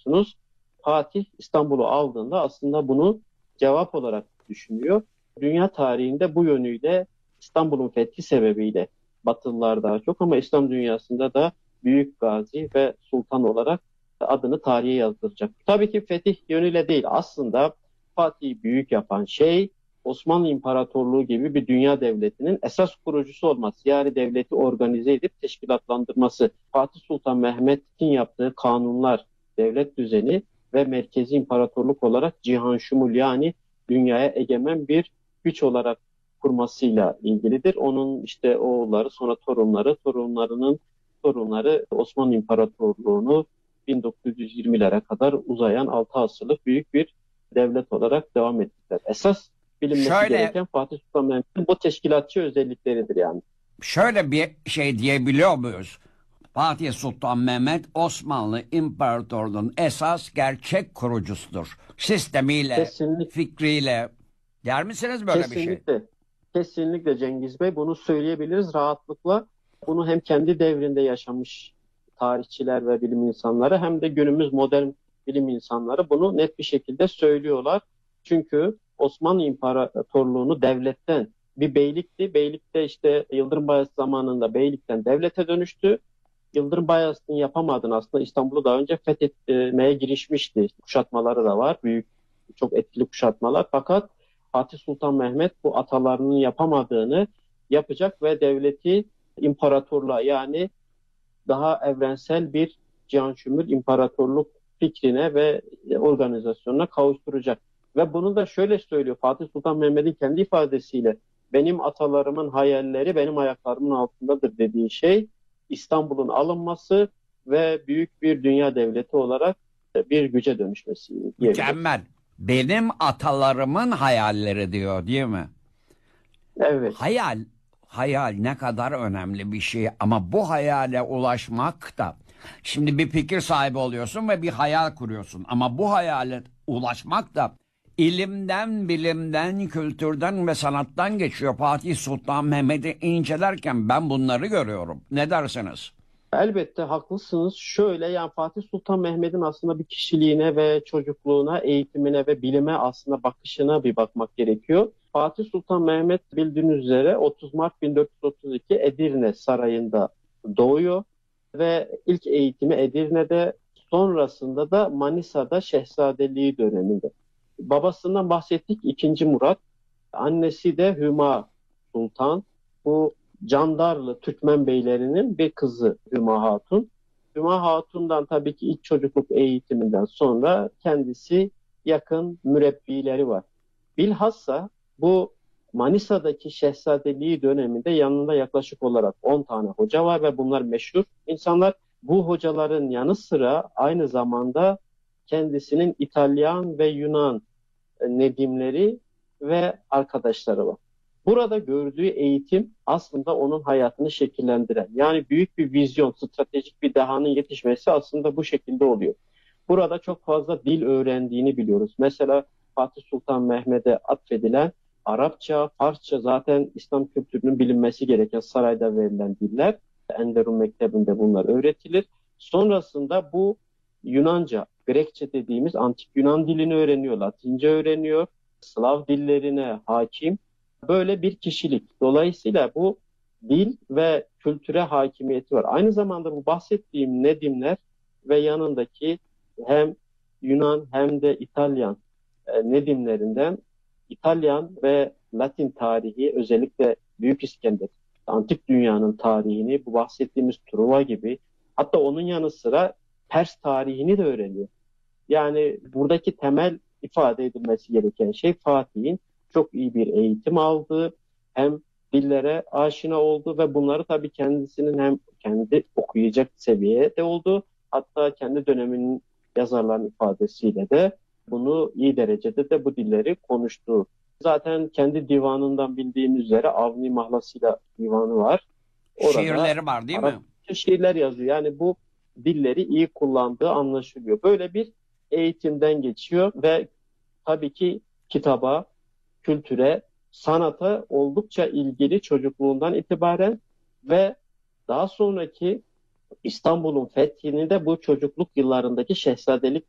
biliyorsunuz. Fatih İstanbul'u aldığında aslında bunu cevap olarak düşünüyor. Dünya tarihinde bu yönüyle İstanbul'un fethi sebebiyle Batılılar daha çok ama İslam dünyasında da Büyük Gazi ve Sultan olarak adını tarihe yazdıracak. Tabii ki fetih yönüyle değil. Aslında Fatih'i büyük yapan şey Osmanlı İmparatorluğu gibi bir dünya devletinin esas kurucusu olması. Yani devleti organize edip teşkilatlandırması. Fatih Sultan Mehmet'in yaptığı kanunlar, devlet düzeni ve merkezi imparatorluk olarak cihan şumul yani dünyaya egemen bir güç olarak kurmasıyla ilgilidir. Onun işte oğulları, sonra torunları, torunlarının torunları Osmanlı İmparatorluğu'nu 1920'lere kadar uzayan 6 asırlık büyük bir devlet olarak devam ettiler. Esas bilinmesi Şöyle gereken Fatih Sultan Mehmet'in bu teşkilatçı özellikleridir yani. şöyle bir şey diyebiliyor muyuz? Fatih Sultan Mehmet Osmanlı İmparatorluğu'nun esas gerçek kurucusudur. Sistemiyle, Kesinlikle, fikriyle. Der misiniz böyle bir şey? kesinlikle, kesinlikle Cengiz Bey bunu söyleyebiliriz rahatlıkla. Bunu hem kendi devrinde yaşamış tarihçiler ve bilim insanları hem de günümüz modern bilim insanları bunu net bir şekilde söylüyorlar. Çünkü Osmanlı İmparatorluğu'nu devletten bir beylikti. Beylikte işte Yıldırım Bayezid zamanında beylikten devlete dönüştü. Yıldırım Bayezid'in yapamadığını aslında İstanbul'u daha önce fethetmeye girişmişti. Kuşatmaları da var. Büyük, çok etkili kuşatmalar. Fakat Fatih Sultan Mehmet bu atalarının yapamadığını yapacak ve devleti imparatorluğa yani daha evrensel bir cihan şumul imparatorluk fikrine ve organizasyonuna kavuşturacak. Ve bunu da şöyle söylüyor Fatih Sultan Mehmet'in kendi ifadesiyle benim atalarımın hayalleri benim ayaklarımın altındadır dediği şey İstanbul'un alınması ve büyük bir dünya devleti olarak bir güce dönüşmesi diyebiliriz. Mükemmel. Benim atalarımın hayalleri diyor, değil mi? Evet, Hayal, hayal ne kadar önemli bir şey ama bu hayale ulaşmak da şimdi bir fikir sahibi oluyorsun ve bir hayal kuruyorsun ama bu hayale ulaşmak da ilimden, bilimden, kültürden ve sanattan geçiyor. Fatih Sultan Mehmet'i incelerken ben bunları görüyorum. Ne dersiniz? elbette haklısınız. Şöyle yani Fatih Sultan Mehmet'in aslında bir kişiliğine ve çocukluğuna, eğitimine ve bilime aslında bakışına bir bakmak gerekiyor. Fatih Sultan Mehmet bildiğiniz üzere 30 Mart 1432 Edirne Sarayı'nda doğuyor ve ilk eğitimi Edirne'de sonrasında da Manisa'da Şehzadeliği döneminde. Babasından bahsettik 2. Murat, annesi de Hüma Sultan. Bu Candarlı Türkmen beylerinin bir kızı Hüma Hatun. Hüma Hatun'dan tabii ki ilk çocukluk eğitiminden sonra kendisi yakın mürebbileri var. Bilhassa bu Manisa'daki şehzadeliği döneminde yanında yaklaşık olarak 10 tane hoca var ve bunlar meşhur insanlar. Bu hocaların yanı sıra aynı zamanda kendisinin İtalyan ve Yunan nedimleri ve arkadaşları var. Burada gördüğü eğitim aslında onun hayatını şekillendiren, yani büyük bir vizyon, stratejik bir dehanın yetişmesi aslında bu şekilde oluyor. Burada çok fazla dil öğrendiğini biliyoruz. Mesela Fatih Sultan Mehmet'e atfedilen Arapça, Farsça zaten İslam kültürünün bilinmesi gereken sarayda verilen diller. Enderun Mektebi'nde bunlar öğretilir. Sonrasında bu Yunanca, Grekçe dediğimiz antik Yunan dilini öğreniyor, Latince öğreniyor, Slav dillerine hakim. Böyle bir kişilik. Dolayısıyla bu dil ve kültüre hakimiyeti var. Aynı zamanda bu bahsettiğim Nedimler ve yanındaki hem Yunan hem de İtalyan Nedimlerinden İtalyan ve Latin tarihi özellikle Büyük İskender, antik dünyanın tarihini bu bahsettiğimiz Truva gibi hatta onun yanı sıra Pers tarihini de öğreniyor. Yani buradaki temel ifade edilmesi gereken şey Fatih'in çok iyi bir eğitim aldığı, hem dillere aşina oldu ve bunları tabii kendisinin hem kendi okuyacak seviyeye de oldu. Hatta kendi döneminin yazarların ifadesiyle de bunu iyi derecede de bu dilleri konuştu. Zaten kendi divanından bildiğimiz üzere Avni Mahlasıyla divanı var. Orada Şiirleri var değil mi? Arapça şiirler yazıyor. Yani bu dilleri iyi kullandığı anlaşılıyor. Böyle bir eğitimden geçiyor ve tabii ki kitaba, kültüre, sanata oldukça ilgili çocukluğundan itibaren ve daha sonraki İstanbul'un fethini de bu çocukluk yıllarındaki şehzadelik